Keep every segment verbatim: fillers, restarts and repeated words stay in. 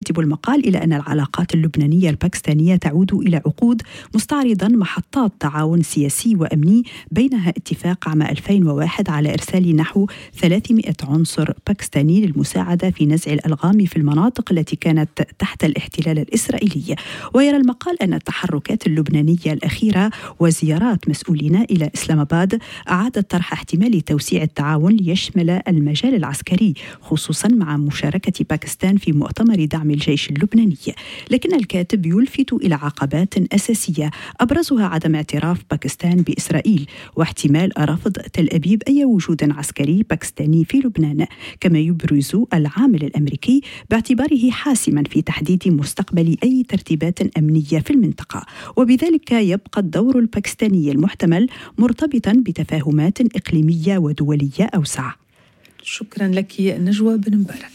يكتب المقال إلى أن العلاقات اللبنانية الباكستانية تعود إلى عقود، مستعرضا محطات تعاون سياسي وأمني، بينها اتفاق عام ألفين وواحد على إرسال نحو ثلاثمائة عنصر باكستاني للمساعدة في نزع الألغام في المناطق التي كانت تحت الاحتلال الإسرائيلي. ويرى المقال أن التحركات اللبنانية الأخيرة وزيارات مسؤولين إلى إسلام آباد أعادت طرح احتمال توسيع التعاون ليشمل المجال العسكري، خصوصا مع مشاركة باكستان في مؤتمر دعم الجيش اللبناني. لكن الكاتب يلفت إلى عقبات أساسية أبرزها عدم اعتراف باكستان بإسرائيل، واحتمال رفض تل أبيب أي وجود عسكري باكستاني في لبنان، كما يبرز العامل الأمريكي باعتباره حاسما في تحديد مستقبل أي ترتيبات أمنية في المنطقة. وبذلك يبقى الدور الباكستاني المحتمل مرتبطا بتفاهمات إقليمية ودولية أوسع. شكرا لك نجوى بن مبارك.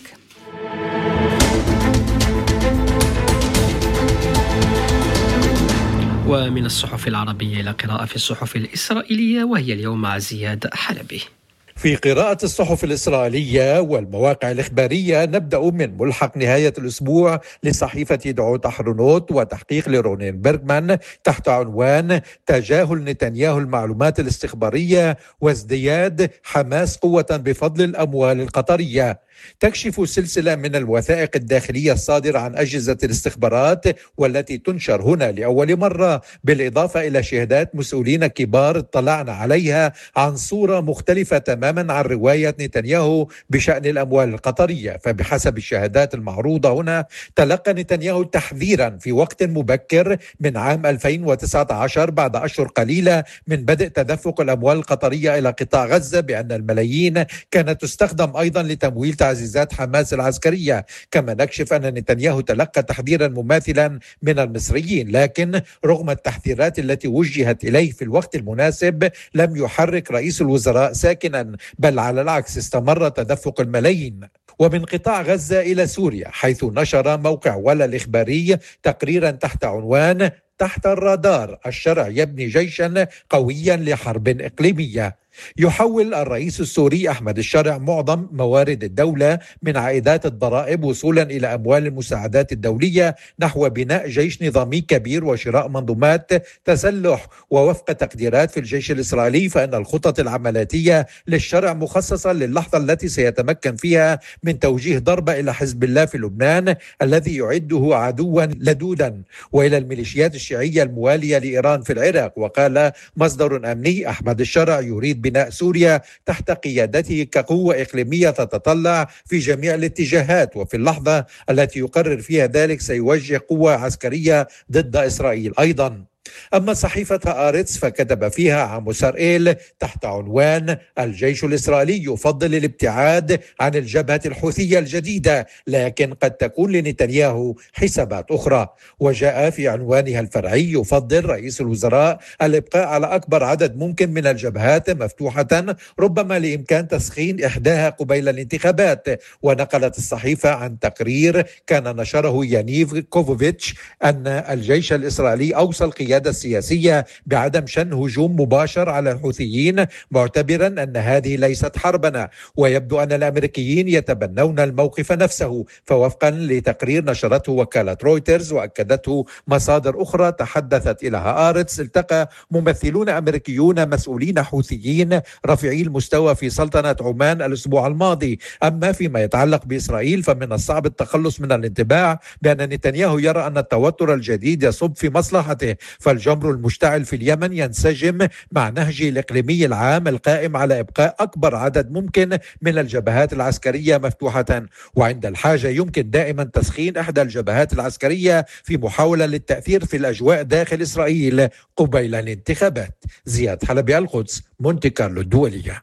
ومن الصحف العربية إلى قراءة في الصحف الإسرائيلية، وهي اليوم مع زياد حلبي. في قراءة الصحف الإسرائيلية والمواقع الإخبارية نبدأ من ملحق نهاية الأسبوع لصحيفة يدعوت أحرنوت وتحقيق لرونين بيرغمان تحت عنوان تجاهل نتنياهو المعلومات الاستخبارية وازدياد حماس قوة بفضل الأموال القطرية. تكشف سلسلة من الوثائق الداخلية الصادرة عن أجهزة الاستخبارات والتي تنشر هنا لأول مرة، بالإضافة إلى شهادات مسؤولين كبار اطلعنا عليها عن صورة مختلفة تماما عن رواية نتنياهو بشأن الأموال القطرية. فبحسب الشهادات المعروضة هنا تلقى نتنياهو تحذيرا في وقت مبكر من عام ألفين وتسعة عشر بعد أشهر قليلة من بدء تدفق الأموال القطرية إلى قطاع غزة بأن الملايين كانت تستخدم أيضا لتمويل تعزيزات حماس العسكرية. كما نكشف أن نتنياهو تلقى تحذيرا مماثلا من المصريين، لكن رغم التحذيرات التي وجهت إليه في الوقت المناسب لم يحرك رئيس الوزراء ساكنا، بل على العكس استمر تدفق الملايين. ومن قطاع غزة إلى سوريا، حيث نشر موقع ولا الإخباري تقريرا تحت عنوان تحت الرادار، الشرع يبني جيشا قويا لحرب إقليمية. يحول الرئيس السوري أحمد الشرع معظم موارد الدولة من عائدات الضرائب وصولا إلى أموال المساعدات الدولية نحو بناء جيش نظامي كبير وشراء منظومات تسلح. ووفق تقديرات في الجيش الإسرائيلي فإن الخطط العملياتية للشرع مخصصة للحظة التي سيتمكن فيها من توجيه ضربة إلى حزب الله في لبنان الذي يعده عدوا لدودا، وإلى الميليشيات الشيعية الموالية لإيران في العراق. وقال مصدر أمني أحمد الشرع يريد بناء سوريا تحت قيادته كقوة إقليمية تتطلع في جميع الاتجاهات، وفي اللحظة التي يقرر فيها ذلك سيوجه قوة عسكرية ضد إسرائيل أيضا. أما صحيفة آرتس فكتب فيها عن إسرائيل تحت عنوان الجيش الإسرائيلي يفضل الابتعاد عن الجبهة الحوثية الجديدة، لكن قد تكون لنتنياهو حسابات أخرى. وجاء في عنوانها الفرعي يفضل رئيس الوزراء الإبقاء على أكبر عدد ممكن من الجبهات مفتوحة، ربما لإمكان تسخين إحداها قبيل الانتخابات. ونقلت الصحيفة عن تقرير كان نشره يانيف كوفوفيتش أن الجيش الإسرائيلي أوصى القيادة السياسية بعدم شن هجوم مباشر على الحوثيين، معتبرا أن هذه ليست حربنا. ويبدو أن الأمريكيين يتبنون الموقف نفسه، فوفقا لتقرير نشرته وكالة رويترز وأكدته مصادر أخرى تحدثت إليها آرتس، التقى ممثلون أمريكيون مسؤولين حوثيين رفيعي المستوى في سلطنة عمان الأسبوع الماضي. أما فيما يتعلق بإسرائيل فمن الصعب التخلص من الانطباع بأن نتنياهو يرى أن التوتر الجديد يصب في مصلحته، فالجمر المشتعل في اليمن ينسجم مع نهجه الإقليمي العام القائم على إبقاء أكبر عدد ممكن من الجبهات العسكرية مفتوحة، وعند الحاجة يمكن دائما تسخين إحدى الجبهات العسكرية في محاولة للتأثير في الأجواء داخل إسرائيل قبيل الانتخابات. زياد حلبي، القدس، مونتي كارلو الدولية.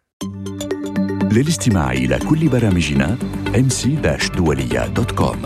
للاستماع إلى كل برامجنا إم سي دولية دوت كوم.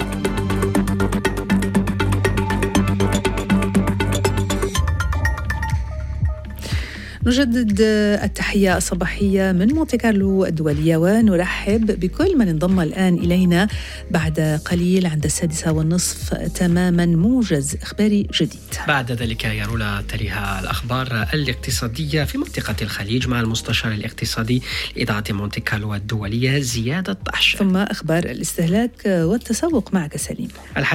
نجدد التحية الصباحية من مونتي كارلو الدولية، ونرحب بكل من انضم الآن إلينا بعد قليل عند السادسة والنصف تماما موجز إخباري جديد. بعد ذلك يا رولا تليها الأخبار الاقتصادية في منطقة الخليج مع المستشار الاقتصادي لإذاعة مونتي كارلو الدولية زياد الطحش، ثم أخبار الاستهلاك والتسوق معك سليم.